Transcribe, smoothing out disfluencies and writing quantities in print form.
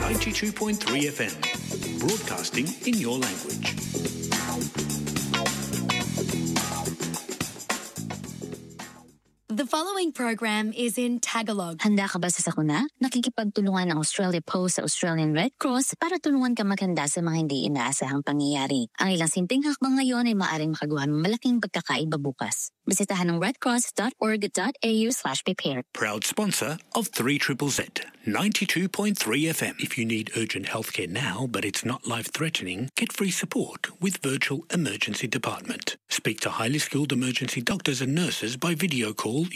92.3 FM, broadcasting in your language. The following program is in Tagalog. Handa ka ba sa sakuna? Nakikipagtulungan ang Australia Post sa Australian Red Cross para tulungan ka maghanda sa mga hindi inaasahang pangyayari. Ang ilang simpleng hakbang ngayon ay maaaring makagawa ng malaking pagkakaiba bukas. Bisitahan ang redcross.org.au/prepare. Proud sponsor of 3ZZZ, 92.3 FM. If you need urgent healthcare now, but it's not life-threatening, get free support with Virtual Emergency Department. Speak to highly skilled emergency doctors and nurses by video call